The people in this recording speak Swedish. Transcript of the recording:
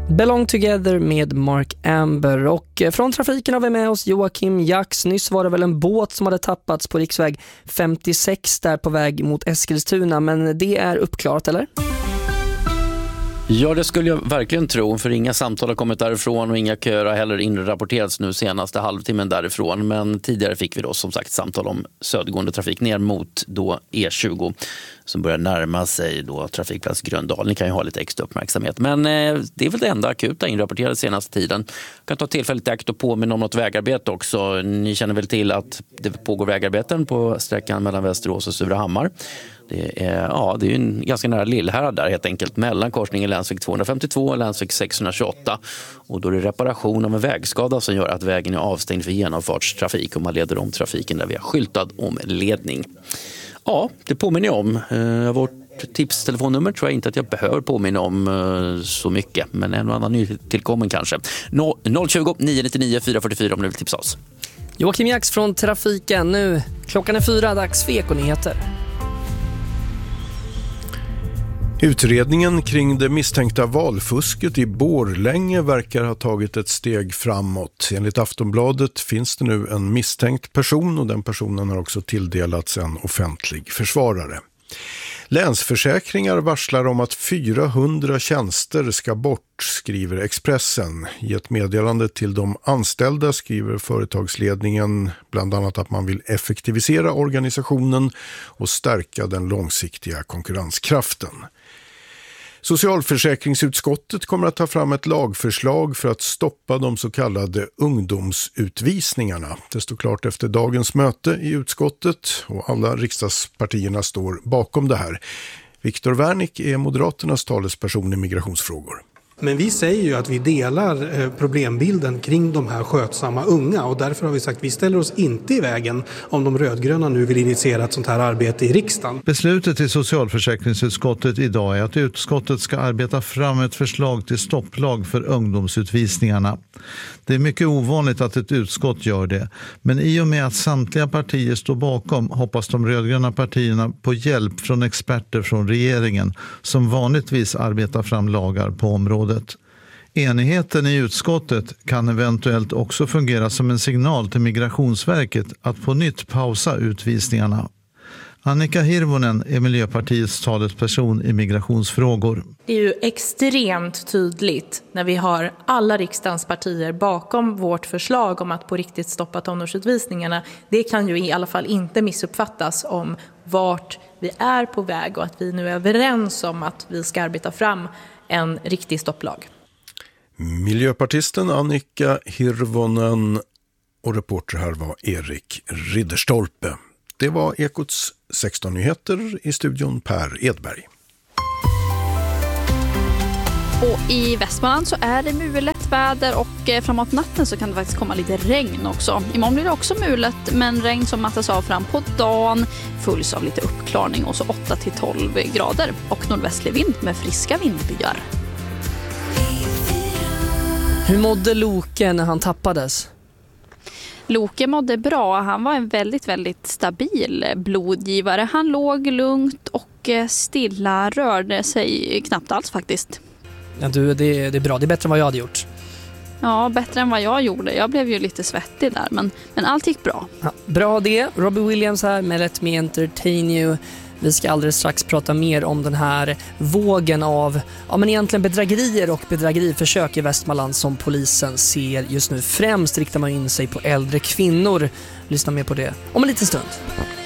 Belong Together med Mark Amber. Och från trafiken har vi med oss Joakim Jax. Nyss var det väl en båt som hade tappats på riksväg 56 där på väg mot Eskilstuna, men det är uppklarat, eller? Ja, det skulle jag verkligen tro, för inga samtal har kommit därifrån och inga köer har heller inrapporterats nu senaste halvtimmen därifrån. Men tidigare fick vi då som sagt samtal om södergående trafik ner mot då E20 som börjar närma sig då trafikplats Gröndal. Ni kan ju ha lite extra uppmärksamhet. Men det är väl det enda akuta inrapporterade senaste tiden. Jag kan ta tillfället i akt och påminna om något vägarbete också. Ni känner väl till att det pågår vägarbeten på sträckan mellan Västerås och Surahammar. Det är ju en ganska nära Lillhärad där helt enkelt, mellan korsningen länsväg 252 och länsväg 628. Och då är det reparation av en vägskada som gör att vägen är avstängd för genomfartstrafik och man leder om trafiken där vi har skyltad omledning. Ja, det påminner jag om. Vårt tipstelefonnummer tror jag inte att jag behöver påminna om så mycket, men en och annan ny tillkommen kanske. 020 999 444 om ni vill tipsa oss. Joakim Jax från trafiken. Nu klockan är 4, dags för Ekonyheter. Utredningen kring det misstänkta valfusket i Borlänge verkar ha tagit ett steg framåt. Enligt Aftonbladet finns det nu en misstänkt person och den personen har också tilldelats en offentlig försvarare. Länsförsäkringar varslar om att 400 tjänster ska bort, skriver Expressen. I ett meddelande till de anställda skriver företagsledningen bland annat att man vill effektivisera organisationen och stärka den långsiktiga konkurrenskraften. Socialförsäkringsutskottet kommer att ta fram ett lagförslag för att stoppa de så kallade ungdomsutvisningarna. Det står klart efter dagens möte i utskottet och alla riksdagspartierna står bakom det här. Viktor Wernick är Moderaternas talesperson i migrationsfrågor. Men vi säger ju att vi delar problembilden kring de här skötsamma unga och därför har vi sagt att vi ställer oss inte i vägen om de rödgröna nu vill initiera ett sånt här arbete i riksdagen. Beslutet i socialförsäkringsutskottet idag är att utskottet ska arbeta fram ett förslag till stopplag för ungdomsutvisningarna. Det är mycket ovanligt att ett utskott gör det, men i och med att samtliga partier står bakom hoppas de rödgröna partierna på hjälp från experter från regeringen som vanligtvis arbetar fram lagar på området. Enigheten i utskottet kan eventuellt också fungera som en signal till Migrationsverket att på nytt pausa utvisningarna. Annika Hirvonen är Miljöpartiets talesperson i migrationsfrågor. Det är ju extremt tydligt när vi har alla riksdagens partier bakom vårt förslag om att på riktigt stoppa tonårsutvisningarna. Det kan ju i alla fall inte missuppfattas om vart vi är på väg och att vi nu är överens om att vi ska arbeta fram en riktig stopplag. Miljöpartisten Annika Hirvonen och reporter här var Erik Ridderstolpe. Det var Ekots 16 nyheter, i studion Per Edberg. Och i Västmanland så är det mulet väder och framåt natten så kan det faktiskt komma lite regn också. Imorgon blir det också mulet men regn som mattas av fram på dagen, följs av lite uppklarning och så 8-12 grader och nordvästlig vind med friska vindbyar. Hur mådde Loke när han tappades? Loke mådde bra. Han var en väldigt, väldigt stabil blodgivare. Han låg lugnt och stilla, rörde sig knappt alls faktiskt. Ja, det är bra. Det är bättre än vad jag hade gjort. Ja, bättre än vad jag gjorde. Jag blev ju lite svettig där, men allt gick bra. Ja, bra det. Robbie Williams här med Let Me Entertain You. Vi ska alldeles strax prata mer om den här vågen av men egentligen bedrägerier och bedrägeriförsök i Västmanland som polisen ser just nu. Främst riktar man in sig på äldre kvinnor. Lyssna mer på det om en liten stund.